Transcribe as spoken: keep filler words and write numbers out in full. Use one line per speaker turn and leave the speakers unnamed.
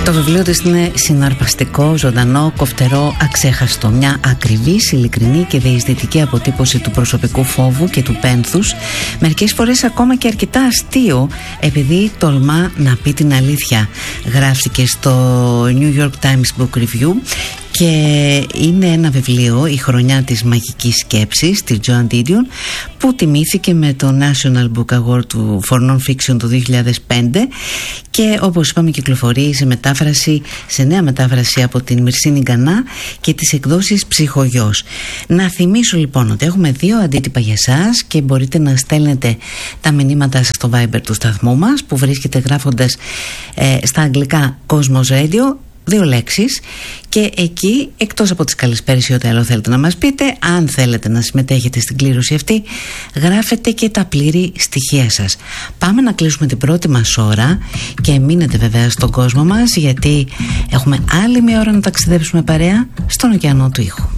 Το βιβλίο της είναι συναρπαστικό, ζωντανό, κοφτερό, αξέχαστο. Μια ακριβής, ειλικρινή και δεισδυτική αποτύπωση του προσωπικού φόβου και του πένθους. Μερικές φορές ακόμα και αρκετά αστείο, επειδή τολμά να πει την αλήθεια. Γράφτηκε στο New York Times Book Review και είναι ένα βιβλίο, η χρονιά της μαγικής σκέψης, της Joan Didion, που τιμήθηκε με το National Book Award for Non-Fiction το δύο χιλιάδες πέντε και όπως είπαμε κυκλοφορεί σε μετάφραση, σε νέα μετάφραση από την Μυρσίνη Γκανά και τις εκδόσεις Ψυχογιός. Να θυμίσω λοιπόν ότι έχουμε δύο αντίτυπα για εσάς και μπορείτε να στέλνετε τα μηνύματά σας στο Viber του σταθμού μας, που βρίσκεται γράφοντας ε, στα αγγλικά Cosmos Radio, δύο λέξεις, και εκεί, εκτός από τις καλησπέρες ή ό,τι άλλο θέλετε να μας πείτε, αν θέλετε να συμμετέχετε στην κλήρωση αυτή, γράφετε και τα πλήρη στοιχεία σας. Πάμε να κλείσουμε την πρώτη μας ώρα και μείνετε βέβαια στον κόσμο μας, γιατί έχουμε άλλη μια ώρα να ταξιδέψουμε παρέα στον ωκεανό του ήχου.